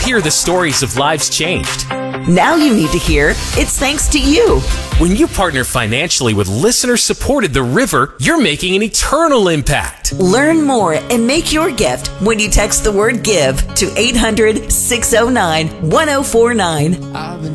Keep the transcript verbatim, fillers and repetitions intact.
hear the stories of lives changed. Now you need to hear it's thanks to you. When you partner financially with listener-supported The River, you're making an eternal impact. Learn more and make your gift when you text the word GIVE to eight hundred, six oh nine, one oh four nine.